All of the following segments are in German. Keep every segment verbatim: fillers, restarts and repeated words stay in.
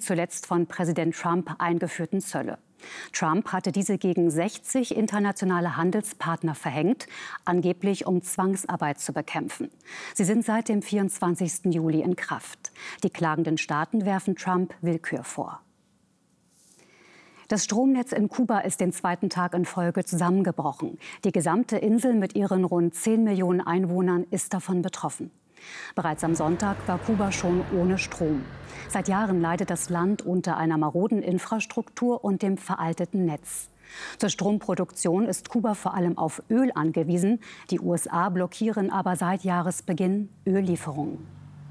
zuletzt von Präsident Trump eingeführten Zölle. Trump hatte diese gegen sechzig internationale Handelspartner verhängt, angeblich um Zwangsarbeit zu bekämpfen. Sie sind seit dem vierundzwanzigsten Juli in Kraft. Die klagenden Staaten werfen Trump Willkür vor. Das Stromnetz in Kuba ist den zweiten Tag in Folge zusammengebrochen. Die gesamte Insel mit ihren rund zehn Millionen Einwohnern ist davon betroffen. Bereits am Sonntag war Kuba schon ohne Strom. Seit Jahren leidet das Land unter einer maroden Infrastruktur und dem veralteten Netz. Zur Stromproduktion ist Kuba vor allem auf Öl angewiesen. Die U S A blockieren aber seit Jahresbeginn Öllieferungen.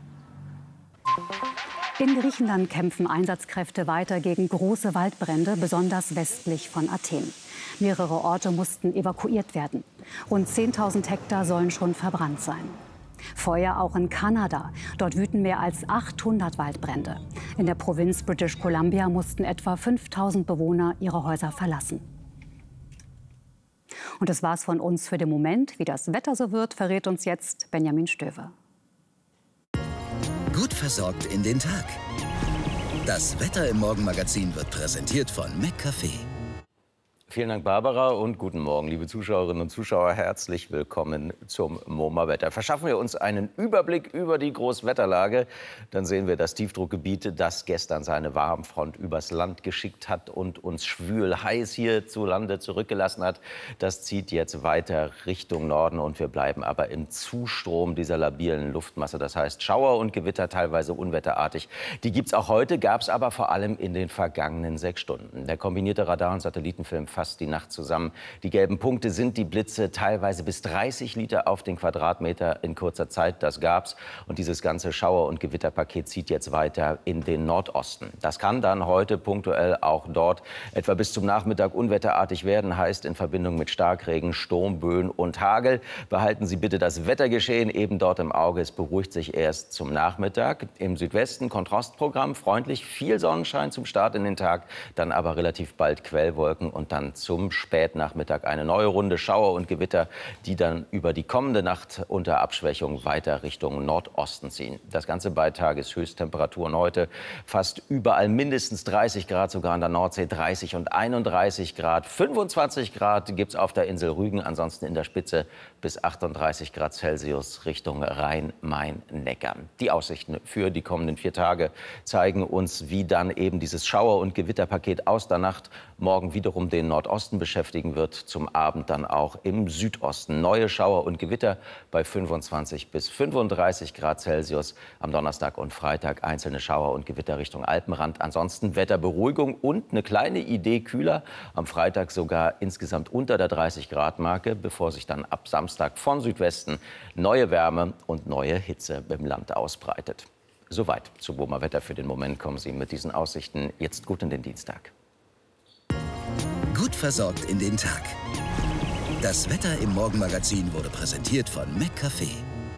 In Griechenland kämpfen Einsatzkräfte weiter gegen große Waldbrände, besonders westlich von Athen. Mehrere Orte mussten evakuiert werden. Rund zehntausend Hektar sollen schon verbrannt sein. Feuer auch in Kanada. Dort wüten mehr als achthundert Waldbrände. In der Provinz British Columbia mussten etwa fünftausend Bewohner ihre Häuser verlassen. Und das war's von uns für den Moment. Wie das Wetter so wird, verrät uns jetzt Benjamin Stöver. Gut versorgt in den Tag. Das Wetter im Morgenmagazin wird präsentiert von McCafé. Vielen Dank, Barbara, und guten Morgen, liebe Zuschauerinnen und Zuschauer. Herzlich willkommen zum MoMA-Wetter. Verschaffen wir uns einen Überblick über die Großwetterlage. Dann sehen wir das Tiefdruckgebiet, das gestern seine Warmfront übers Land geschickt hat und uns schwül-heiß hier zu Lande zurückgelassen hat. Das zieht jetzt weiter Richtung Norden und wir bleiben aber im Zustrom dieser labilen Luftmasse. Das heißt Schauer und Gewitter, teilweise unwetterartig. Die gibt es auch heute, gab es aber vor allem in den vergangenen sechs Stunden. Der kombinierte Radar- und Satellitenfilm fasst die Nacht zusammen. Die gelben Punkte sind die Blitze, teilweise bis dreißig Liter auf den Quadratmeter in kurzer Zeit. Das gab's. Und dieses ganze Schauer- und Gewitterpaket zieht jetzt weiter in den Nordosten. Das kann dann heute punktuell auch dort etwa bis zum Nachmittag unwetterartig werden. Heißt in Verbindung mit Starkregen, Sturmböen und Hagel. Behalten Sie bitte das Wettergeschehen eben dort im Auge. Es beruhigt sich erst zum Nachmittag. Im Südwesten Kontrastprogramm, freundlich, viel Sonnenschein zum Start in den Tag. Dann aber relativ bald Quellwolken und dann zum Spätnachmittag eine neue Runde Schauer und Gewitter, die dann über die kommende Nacht unter Abschwächung weiter Richtung Nordosten ziehen. Das Ganze bei Tageshöchsttemperaturen heute fast überall mindestens dreißig Grad, sogar an der Nordsee dreißig und einunddreißig Grad. fünfundzwanzig Grad gibt es auf der Insel Rügen, ansonsten in der Spitze bis achtunddreißig Grad Celsius Richtung Rhein-Main-Neckar. Die Aussichten für die kommenden vier Tage zeigen uns, wie dann eben dieses Schauer- und Gewitterpaket aus der Nacht morgen wiederum den Nordosten beschäftigen wird, zum Abend dann auch im Südosten. Neue Schauer und Gewitter bei fünfundzwanzig bis fünfunddreißig Grad Celsius. Am Donnerstag und Freitag einzelne Schauer und Gewitter Richtung Alpenrand. Ansonsten Wetterberuhigung und eine kleine Idee kühler. Am Freitag sogar insgesamt unter der dreißig Grad Marke, bevor sich dann ab Samstag von Südwesten neue Wärme und neue Hitze im Land ausbreitet. Soweit zu MoMA-Wetter für den Moment. Kommen Sie mit diesen Aussichten jetzt gut in den Dienstag. Gut versorgt in den Tag. Das Wetter im Morgenmagazin wurde präsentiert von McCafé.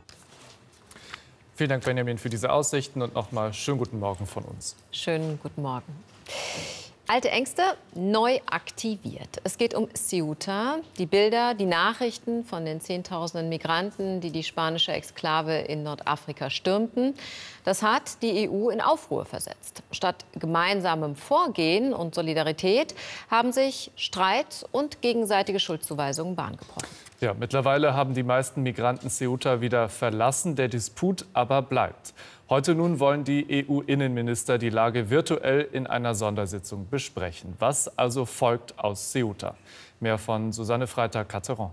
Vielen Dank, Benjamin, für diese Aussichten und nochmal schönen guten Morgen von uns. Schönen guten Morgen. Alte Ängste neu aktiviert. Es geht um Ceuta. Die Bilder, die Nachrichten von den Zehntausenden Migranten, die die spanische Exklave in Nordafrika stürmten, das hat die E U in Aufruhr versetzt. Statt gemeinsamem Vorgehen und Solidarität haben sich Streit und gegenseitige Schuldzuweisungen Bahn gebrochen. Ja, mittlerweile haben die meisten Migranten Ceuta wieder verlassen. Der Disput aber bleibt. Heute nun wollen die E U-Innenminister die Lage virtuell in einer Sondersitzung besprechen. Was also folgt aus Ceuta? Mehr von Susanne Freitag-Catteron.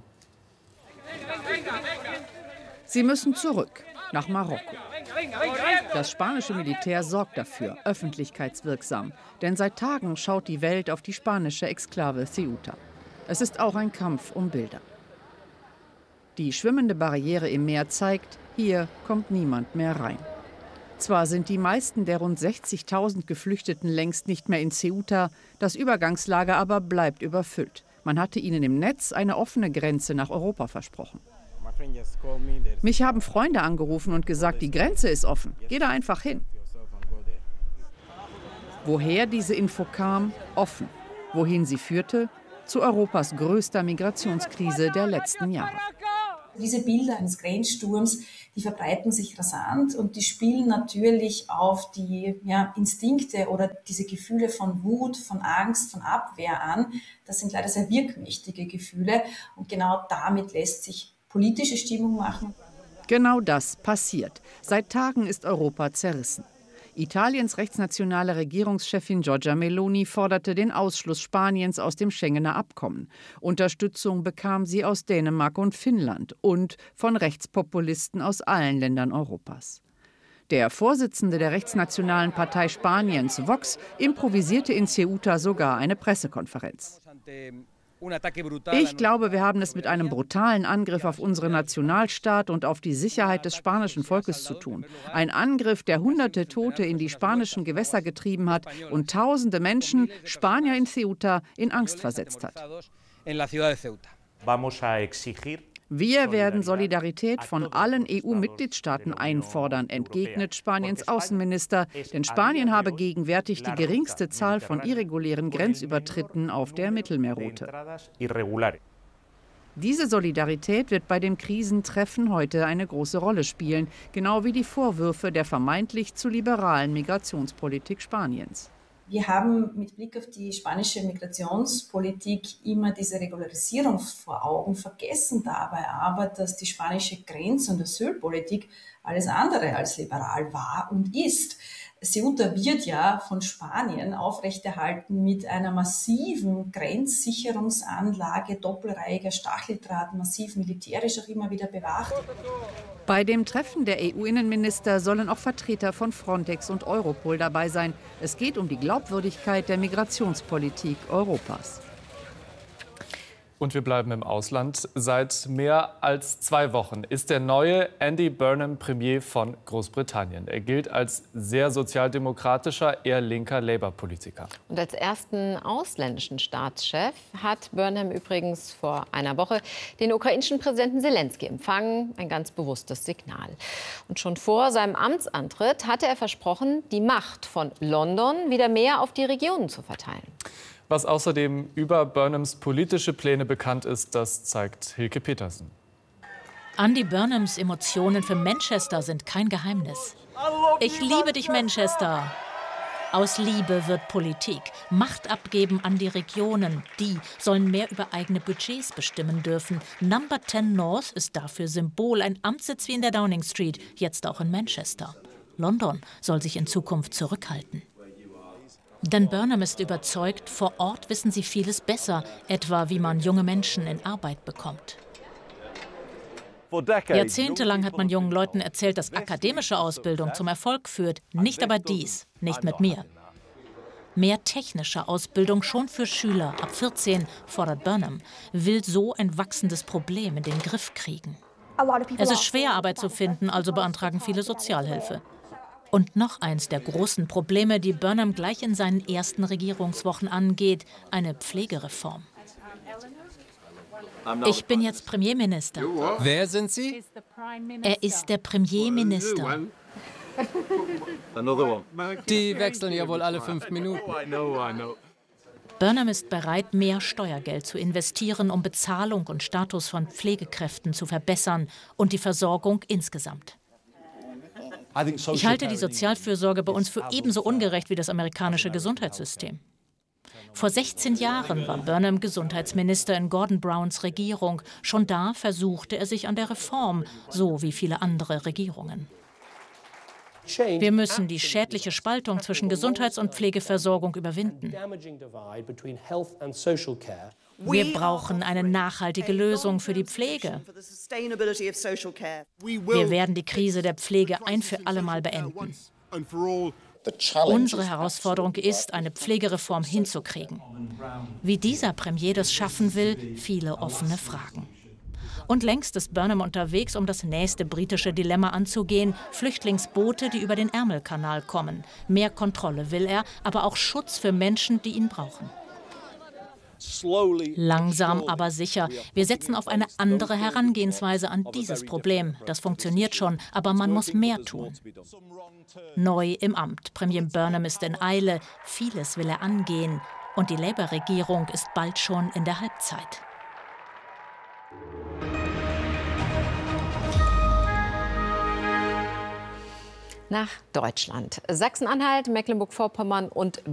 Sie müssen zurück nach Marokko. Das spanische Militär sorgt dafür, öffentlichkeitswirksam. Denn seit Tagen schaut die Welt auf die spanische Exklave Ceuta. Es ist auch ein Kampf um Bilder. Die schwimmende Barriere im Meer zeigt, hier kommt niemand mehr rein. Zwar sind die meisten der rund sechzigtausend Geflüchteten längst nicht mehr in Ceuta, das Übergangslager aber bleibt überfüllt. Man hatte ihnen im Netz eine offene Grenze nach Europa versprochen. Mich haben Freunde angerufen und gesagt, die Grenze ist offen, geh da einfach hin. Woher diese Info kam? Offen. Wohin sie führte? Zu Europas größter Migrationskrise der letzten Jahre. Diese Bilder eines Grenzsturms, die verbreiten sich rasant und die spielen natürlich auf die ja, Instinkte oder diese Gefühle von Wut, von Angst, von Abwehr an. Das sind leider sehr wirkmächtige Gefühle und genau damit lässt sich politische Stimmung machen. Genau das passiert. Seit Tagen ist Europa zerrissen. Italiens rechtsnationale Regierungschefin Giorgia Meloni forderte den Ausschluss Spaniens aus dem Schengener Abkommen. Unterstützung bekam sie aus Dänemark und Finnland und von Rechtspopulisten aus allen Ländern Europas. Der Vorsitzende der rechtsnationalen Partei Spaniens, Vox, improvisierte in Ceuta sogar eine Pressekonferenz. Ich glaube, wir haben es mit einem brutalen Angriff auf unseren Nationalstaat und auf die Sicherheit des spanischen Volkes zu tun. Ein Angriff, der hunderte Tote in die spanischen Gewässer getrieben hat und tausende Menschen, Spanier in Ceuta, in Angst versetzt hat. Wir werden Solidarität von allen E U-Mitgliedstaaten einfordern, entgegnet Spaniens Außenminister. Denn Spanien habe gegenwärtig die geringste Zahl von irregulären Grenzübertritten auf der Mittelmeerroute. Diese Solidarität wird bei dem Krisentreffen heute eine große Rolle spielen, genau wie die Vorwürfe der vermeintlich zu liberalen Migrationspolitik Spaniens. Wir haben mit Blick auf die spanische Migrationspolitik immer diese Regularisierung vor Augen, vergessen dabei aber, dass die spanische Grenz- und Asylpolitik alles andere als liberal war und ist. Ceuta wird ja von Spanien aufrechterhalten mit einer massiven Grenzsicherungsanlage, doppelreihiger Stacheldraht, massiv militärisch auch immer wieder bewacht. Bei dem Treffen der E U-Innenminister sollen auch Vertreter von Frontex und Europol dabei sein. Es geht um die Glaubwürdigkeit der Migrationspolitik Europas. Und wir bleiben im Ausland. Seit mehr als zwei Wochen ist der neue Andy Burnham Premier von Großbritannien. Er gilt als sehr sozialdemokratischer, eher linker Labour-Politiker. Und als ersten ausländischen Staatschef hat Burnham übrigens vor einer Woche den ukrainischen Präsidenten Selenskyj empfangen. Ein ganz bewusstes Signal. Und schon vor seinem Amtsantritt hatte er versprochen, die Macht von London wieder mehr auf die Regionen zu verteilen. Was außerdem über Burnhams politische Pläne bekannt ist, das zeigt Hilke Petersen. Andy Burnhams Emotionen für Manchester sind kein Geheimnis. Ich liebe dich, Manchester. Aus Liebe wird Politik. Macht abgeben an die Regionen. Die sollen mehr über eigene Budgets bestimmen dürfen. Number zehn North ist dafür Symbol. Ein Amtssitz wie in der Downing Street, jetzt auch in Manchester. London soll sich in Zukunft zurückhalten. Denn Burnham ist überzeugt, vor Ort wissen sie vieles besser, etwa wie man junge Menschen in Arbeit bekommt. Jahrzehntelang hat man jungen Leuten erzählt, dass akademische Ausbildung zum Erfolg führt, nicht aber dies, nicht mit mir. Mehr technische Ausbildung schon für Schüler ab vierzehn fordert Burnham, will so ein wachsendes Problem in den Griff kriegen. Es ist schwer, Arbeit zu finden, also beantragen viele Sozialhilfe. Und noch eins der großen Probleme, die Burnham gleich in seinen ersten Regierungswochen angeht, eine Pflegereform. Ich bin jetzt Premierminister. Wer sind Sie? Er ist der Premierminister. Die wechseln ja wohl alle fünf Minuten. Burnham ist bereit, mehr Steuergeld zu investieren, um Bezahlung und Status von Pflegekräften zu verbessern und die Versorgung insgesamt. Ich halte die Sozialfürsorge bei uns für ebenso ungerecht wie das amerikanische Gesundheitssystem. Vor sechzehn Jahren war Burnham Gesundheitsminister in Gordon Browns Regierung. Schon da versuchte er sich an der Reform, so wie viele andere Regierungen. Wir müssen die schädliche Spaltung zwischen Gesundheits- und Pflegeversorgung überwinden. Wir brauchen eine nachhaltige Lösung für die Pflege. Wir werden die Krise der Pflege ein für alle Mal beenden. Unsere Herausforderung ist, eine Pflegereform hinzukriegen. Wie dieser Premier das schaffen will, viele offene Fragen. Und längst ist Burnham unterwegs, um das nächste britische Dilemma anzugehen. Flüchtlingsboote, die über den Ärmelkanal kommen. Mehr Kontrolle will er, aber auch Schutz für Menschen, die ihn brauchen. Langsam, aber sicher. Wir setzen auf eine andere Herangehensweise an dieses Problem. Das funktioniert schon, aber man muss mehr tun. Neu im Amt. Premier Burnham ist in Eile. Vieles will er angehen. Und die Labour-Regierung ist bald schon in der Halbzeit. nach Deutschland. Sachsen-Anhalt, Mecklenburg-Vorpommern und